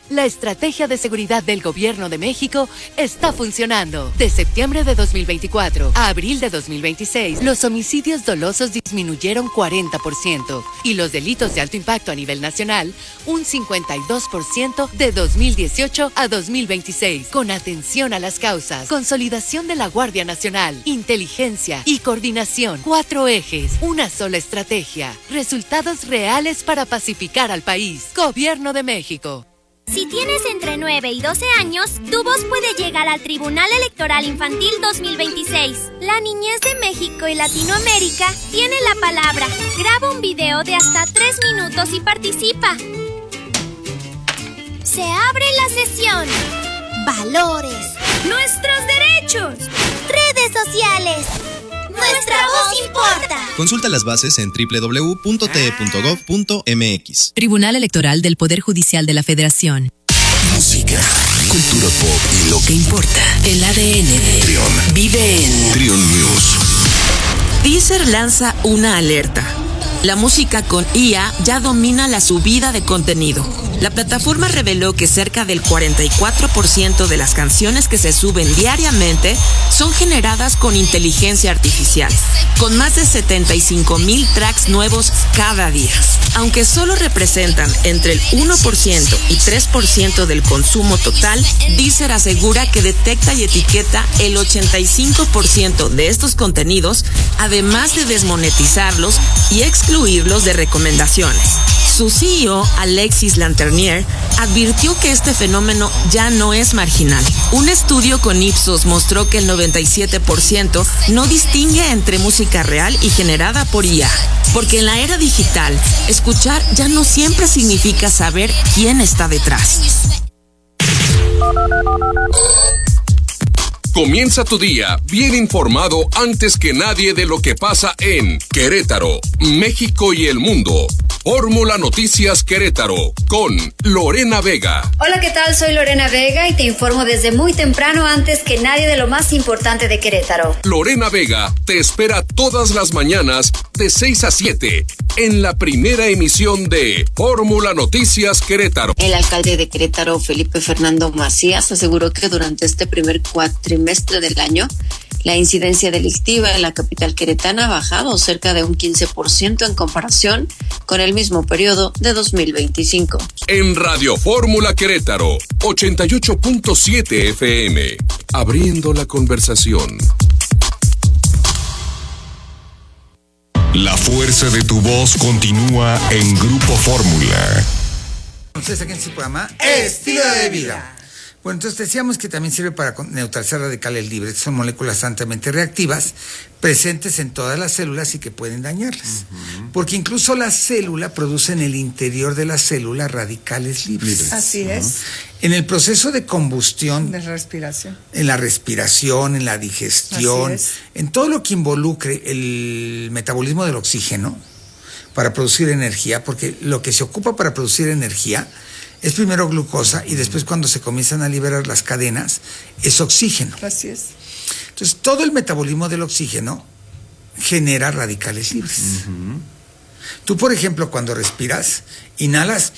La estrategia de seguridad del Gobierno de México está funcionando. De septiembre de 2024 a abril de 2026, los homicidios dolosos disminuyeron 40% y los delitos de alto impacto a nivel nacional un 52% de 2018 a 2026. Con atención a las causas, consolidación de la Guardia Nacional, inteligencia y coordinación. 4 ejes, una sola estrategia. Resultados reales para pacificar al país. Gobierno de México. Si tienes entre 9 y 12 años, tu voz puede llegar al Tribunal Electoral Infantil 2026. La niñez de México y Latinoamérica tiene la palabra. Graba un video de hasta 3 minutos y participa. Se abre la sesión. Valores. Nuestros derechos. Redes sociales. Nuestra voz importa. Consulta las bases en www.te.gov.mx. Tribunal Electoral del Poder Judicial de la Federación. Música, cultura pop y lo que importa. El ADN de Trión. vive en Trión News. Deezer lanza una alerta. La música con IA ya domina la subida de contenido. La plataforma reveló que cerca del 44% de las canciones que se suben diariamente son generadas con inteligencia artificial, con más de 75,000 tracks nuevos cada día. Aunque solo representan entre el 1% y 3% del consumo total, Deezer asegura que detecta y etiqueta el 85% de estos contenidos, además de desmonetizarlos y excluirlos de recomendaciones. Su CEO, Alexis Lanternier, advirtió que este fenómeno ya no es marginal. Un estudio con Ipsos mostró que el 97% no distingue entre música real y generada por IA. Porque en la era digital, escuchar ya no siempre significa saber quién está detrás. Comienza tu día bien informado antes que nadie de lo que pasa en Querétaro, México y el mundo. Fórmula Noticias Querétaro con Lorena Vega. Hola, ¿qué tal? Soy Lorena Vega y te informo desde muy temprano antes que nadie de lo más importante de Querétaro. Lorena Vega te espera todas las mañanas de 6 a 7 en la primera emisión de Fórmula Noticias Querétaro. El alcalde de Querétaro, Felipe Fernando Macías, aseguró que durante este primer cuatrimestre del año, la incidencia delictiva en la capital queretana ha bajado cerca de un 15% en comparación con el mismo periodo de 2025. En Radio Fórmula Querétaro, 88.7 FM, abriendo la conversación. La fuerza de tu voz continúa en Grupo Fórmula. Entonces, aquí en este programa, Estilo de Vida. Bueno, entonces decíamos que también sirve para neutralizar radicales libres, que son moléculas altamente reactivas, presentes en todas las células y que pueden dañarlas. Porque incluso la célula produce en el interior de la célula radicales libres. Así es. En el proceso de combustión, de respiración, en la respiración, en la digestión, en todo lo que involucre el metabolismo del oxígeno para producir energía, porque lo que se ocupa para producir energía es primero glucosa y después, cuando se comienzan a liberar las cadenas, es oxígeno. Así es. Entonces, todo el metabolismo del oxígeno genera radicales libres. Tú, por ejemplo, cuando respiras, inhalas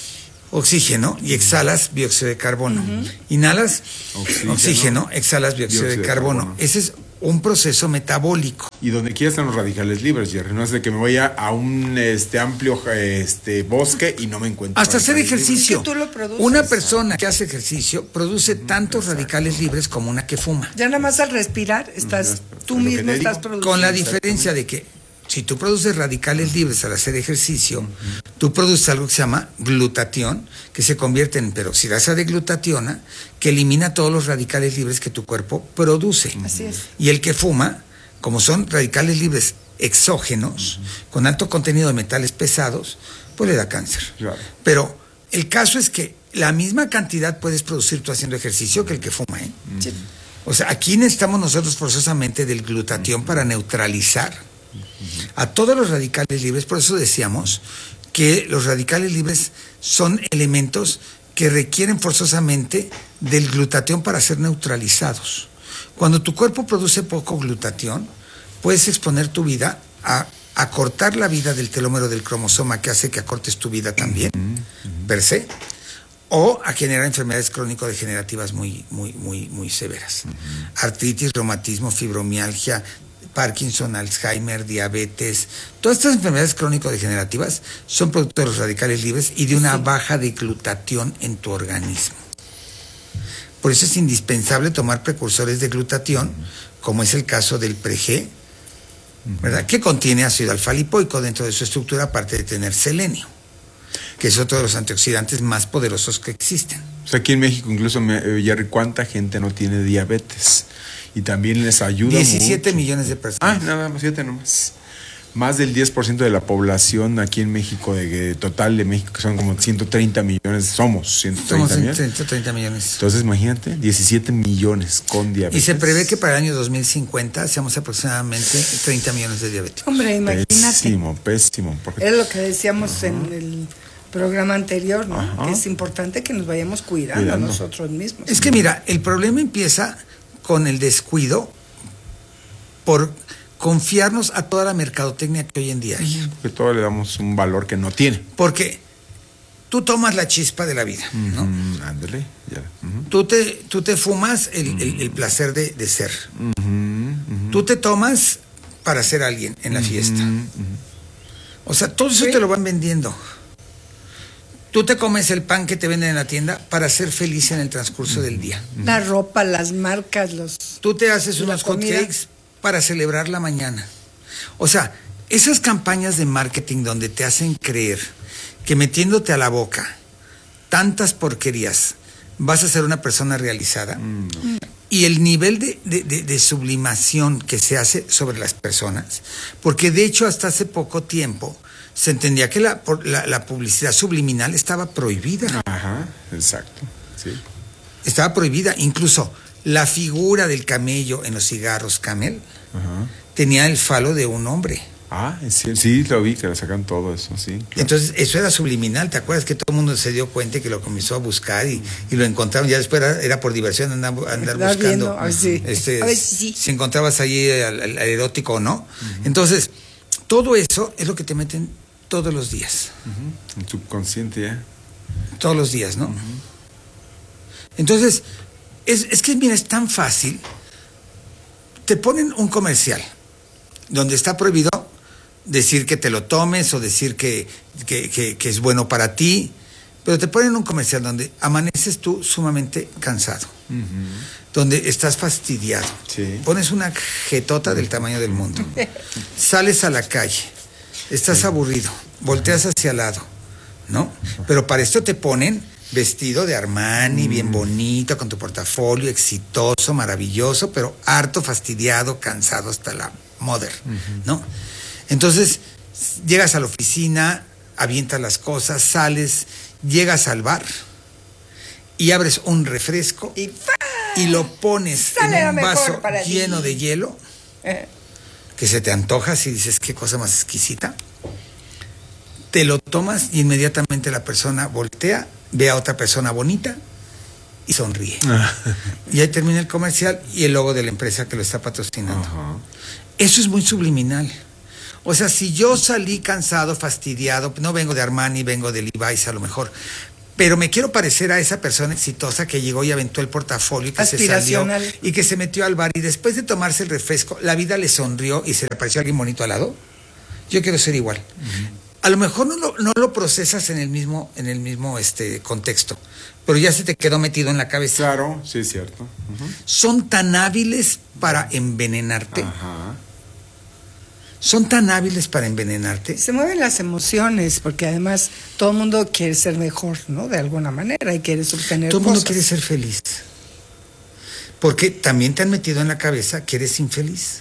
oxígeno y exhalas dióxido de carbono. Inhalas oxígeno, exhalas dióxido de carbono. Ese es un proceso metabólico. Y donde quiera están los radicales libres, Jerry. No es de que me vaya a un amplio bosque y no me encuentro. Hasta hacer ejercicio. Es que tú lo produces. Una persona que hace ejercicio produce tantos radicales libres como una que fuma. Ya nada más al respirar tú mismo estás produciendo. Con la diferencia de que si tú produces radicales libres al hacer ejercicio, tú produces algo que se llama glutatión, que se convierte en peroxidasa de glutationa, que elimina todos los radicales libres que tu cuerpo produce. Así es. Y el que fuma, como son radicales libres exógenos, con alto contenido de metales pesados, pues le da cáncer. Claro. Pero el caso es que la misma cantidad puedes producir tú haciendo ejercicio que el que fuma, ¿eh? Sí. O sea, aquí necesitamos nosotros forzosamente del glutatión para neutralizar a todos los radicales libres. Por eso decíamos que los radicales libres son elementos que requieren forzosamente del glutatión para ser neutralizados. Cuando tu cuerpo produce poco glutatión, puedes exponer tu vida a acortar la vida del telómero del cromosoma, que hace que acortes tu vida también, per se, o a generar enfermedades crónico-degenerativas muy severas. Artritis, reumatismo, fibromialgia, Parkinson, Alzheimer, diabetes. Todas estas enfermedades crónico-degenerativas son producto de los radicales libres y de una baja de glutatión en tu organismo. Por eso es indispensable tomar precursores de glutatión, como es el caso del Pre-G, ¿verdad? Que contiene ácido alfa-lipoico dentro de su estructura, aparte de tener selenio, que es otro de los antioxidantes más poderosos que existen. O sea, aquí en México incluso, Jerry, ¿cuánta gente no tiene diabetes? Y también les ayuda 17 mucho. millones de personas. Nada más, 7 nomás. Más del 10% de la población aquí en México, total de México, que son como 130 millones, somos 130 millones. 130 millones. Entonces, imagínate, 17 millones con diabetes. Y se prevé que para el año 2050 seamos aproximadamente 30 millones de diabéticos. Hombre, imagínate. Pésimo. Es lo que decíamos en el programa anterior, ¿no? Que es importante que nos vayamos cuidando a nosotros mismos. Es que mira, el problema empieza con el descuido por confiarnos a toda la mercadotecnia que hoy en día hay. Porque todo le damos un valor que no tiene. Porque tú tomas la chispa de la vida, ¿no? Ándale, ya. Tú te fumas el placer de ser. Tú te tomas para ser alguien en la fiesta. O sea, todo eso te lo van vendiendo. Tú te comes el pan que te venden en la tienda para ser feliz en el transcurso del día. La ropa, las marcas, Tú te haces unos hotcakes para celebrar la mañana. O sea, esas campañas de marketing donde te hacen creer que metiéndote a la boca tantas porquerías vas a ser una persona realizada, y el nivel de sublimación que se hace sobre las personas, porque de hecho hasta hace poco tiempo se entendía que la publicidad subliminal estaba prohibida. Ajá, exacto, sí. Estaba prohibida, incluso la figura del camello en los cigarros Camel tenía el falo de un hombre. Sí, lo vi, que lo sacan todo eso, sí. Claro. Entonces, eso era subliminal, ¿te acuerdas? Que todo el mundo se dio cuenta y que lo comenzó a buscar y lo encontraron, ya después era por diversión andar buscando. Viendo, sí. Si encontrabas ahí al erótico o no. Entonces, todo eso es lo que te meten todos los días. El subconsciente ya. Todos los días, ¿no? Entonces, es que mira, es tan fácil. Te ponen un comercial donde está prohibido decir que te lo tomes o decir que es bueno para ti, pero te ponen un comercial donde amaneces tú sumamente cansado, donde estás fastidiado, pones una jetota del tamaño del mundo, sales a la calle, estás aburrido, volteas hacia el lado, ¿no? Pero para esto te ponen vestido de Armani, bien bonito, con tu portafolio, exitoso, maravilloso, pero harto, fastidiado, cansado hasta la mother, ¿no? Entonces, llegas a la oficina, avientas las cosas, sales, llegas al bar y abres un refresco y lo pones en un vaso lleno de hielo, que se te antoja, si dices qué cosa más exquisita. Te lo tomas y inmediatamente la persona voltea, ve a otra persona bonita y sonríe. Y ahí termina el comercial y el logo de la empresa que lo está patrocinando. Eso es muy subliminal. O sea, si yo salí cansado, fastidiado, no vengo de Armani, vengo de Levi's a lo mejor, pero me quiero parecer a esa persona exitosa que llegó y aventó el portafolio y que se salió y que se metió al bar y después de tomarse el refresco, la vida le sonrió y se le apareció alguien bonito al lado. Yo quiero ser igual. A lo mejor no lo procesas en el mismo contexto, pero ya se te quedó metido en la cabeza. Claro, sí, es cierto. Son tan hábiles para envenenarte. Son tan hábiles para envenenarte. Se mueven las emociones, porque además todo el mundo quiere ser mejor, ¿no? De alguna manera, y quiere obtener todo el mundo quiere ser feliz. Porque también te han metido en la cabeza que eres infeliz.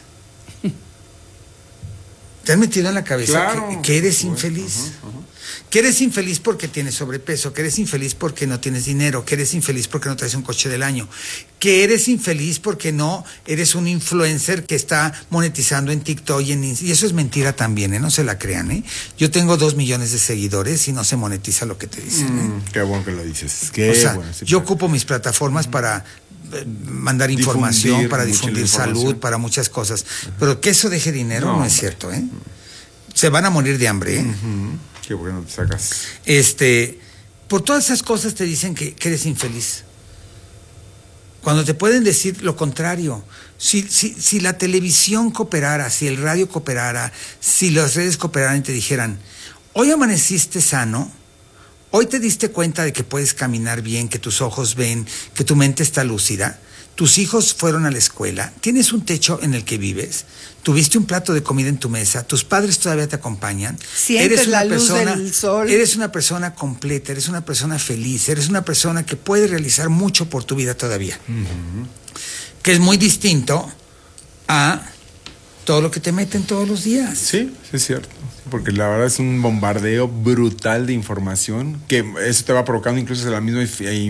Te han metido en la cabeza que eres infeliz. Que eres infeliz porque tienes sobrepeso, que eres infeliz porque no tienes dinero, que eres infeliz porque no traes un coche del año, que eres infeliz porque no eres un influencer que está monetizando en TikTok y eso es mentira también, no se la crean, Yo tengo 2 millones de seguidores y no se monetiza lo que te dicen. Qué bueno que lo dices. Yo ocupo mis plataformas para mandar información, para difundir salud, para muchas cosas, pero que eso deje dinero no es cierto, Se van a morir de hambre, Qué bueno te sacas. por todas esas cosas te dicen que eres infeliz. Cuando te pueden decir lo contrario. Si la televisión cooperara, si el radio cooperara, si las redes cooperaran y te dijeran, hoy amaneciste sano, hoy te diste cuenta de que puedes caminar bien, que tus ojos ven, que tu mente está lúcida, tus hijos fueron a la escuela, tienes un techo en el que vives, tuviste un plato de comida en tu mesa, tus padres todavía te acompañan, sientes la luz del sol, eres una persona completa, eres una persona feliz, eres una persona que puede realizar mucho por tu vida todavía. Uh-huh. Que es muy distinto a todo lo que te meten todos los días. Sí, es cierto. Porque la verdad es un bombardeo brutal de información que eso te va provocando incluso la misma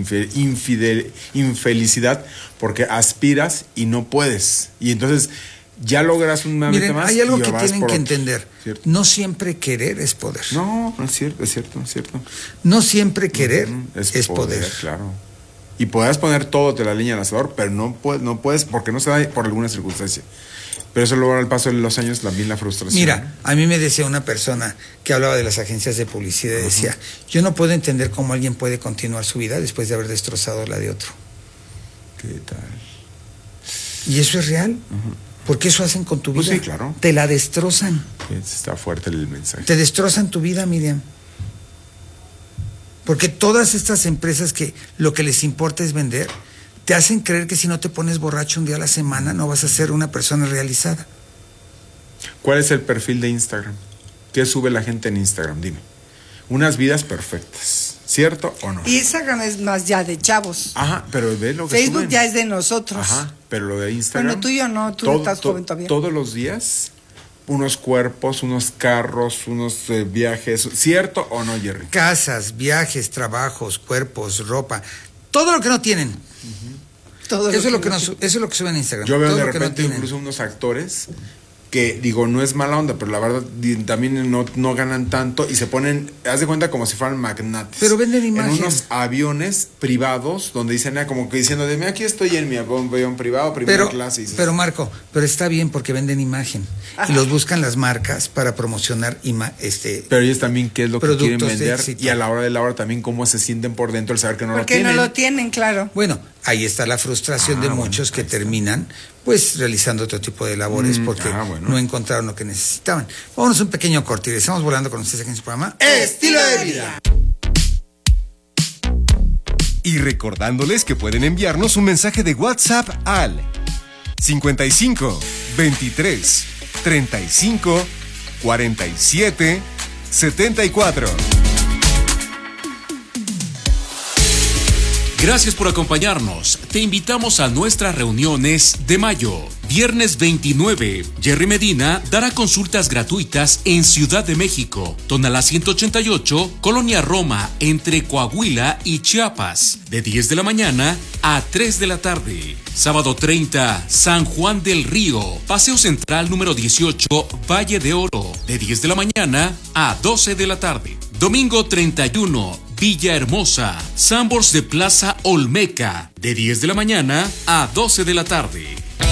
infelicidad porque aspiras y no puedes. Y entonces ya logras una meta más. Hay algo y que tienen que otro. entender. ¿Cierto? No siempre querer es poder. No es cierto, es cierto. No siempre querer es poder. Claro. Y podrás poner todo de la línea al asador, pero no puedes porque no se da por alguna circunstancia. Pero eso luego al paso de los años también la frustración. Mira, a mí me decía una persona que hablaba de las agencias de publicidad y decía, yo no puedo entender cómo alguien puede continuar su vida después de haber destrozado la de otro. ¿Qué tal? Y eso es real, porque eso hacen con tu vida. Pues sí, claro. Te la destrozan. Está fuerte el mensaje. Te destrozan tu vida, Miriam. Porque todas estas empresas que lo que les importa es vender, te hacen creer que si no te pones borracho un día a la semana no vas a ser una persona realizada. ¿Cuál es el perfil de Instagram? ¿Qué sube la gente en Instagram? Dime. Unas vidas perfectas, ¿cierto o no? Instagram es más ya de chavos. Ajá, pero ve lo que Facebook suben. ya es de nosotros. Ajá, pero lo de Instagram. Bueno, tú y yo no, tú estás joven todavía. Todos los días, unos cuerpos, unos carros, unos viajes, ¿cierto o no, Jerry? Casas, viajes, trabajos, cuerpos, ropa, todo lo que no tienen. Eso es lo que suben en Instagram. Yo veo todo de lo que repente no incluso unos actores que digo, no es mala onda, pero la verdad también no ganan tanto y se ponen, haz de cuenta como si fueran magnates. Pero venden imagen. En unos aviones privados donde dicen, como que diciendo, de aquí estoy en mi avión privado, primera clase. Dices, pero Marco, pero está bien porque venden imagen. Ajá. Y los buscan las marcas para promocionar Pero ellos también qué es lo que quieren vender de y a la hora de la hora también cómo se sienten por dentro el saber que no lo tienen. Porque no lo tienen, claro. Bueno, ahí está la frustración de muchos que terminan pues realizando otro tipo de labores porque no encontraron lo que necesitaban. Vámonos un pequeño corte y estamos volando con ustedes aquí en su programa Estilo de Vida. Y recordándoles que pueden enviarnos un mensaje de WhatsApp al 55 23 35 47 74. Gracias por acompañarnos. Te invitamos a nuestras reuniones de mayo. Viernes 29, Jerry Medina dará consultas gratuitas en Ciudad de México, Tonalá 188, Colonia Roma, entre Coahuila y Chiapas, de 10 de la mañana a 3 de la tarde. Sábado 30, San Juan del Río, Paseo Central número 18, Valle de Oro, de 10 de la mañana a 12 de la tarde. Domingo 31, Villahermosa, Sambors de Plaza Olmeca, de 10 de la mañana a 12 de la tarde.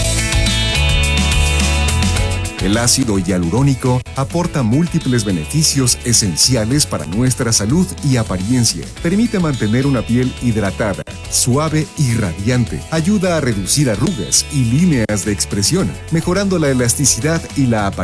El ácido hialurónico aporta múltiples beneficios esenciales para nuestra salud y apariencia. Permite mantener una piel hidratada, suave y radiante. Ayuda a reducir arrugas y líneas de expresión, mejorando la elasticidad y la apariencia